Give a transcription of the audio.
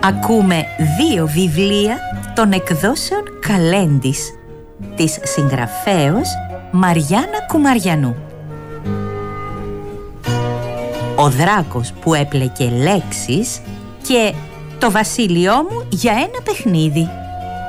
Ακούμε 2 βιβλία των εκδόσεων Καλέντης της συγγραφέως Μαριάννα Κουμαριανού. Ο δράκος που έπλεκε λέξεις και το βασίλειό μου για ένα παιχνίδι.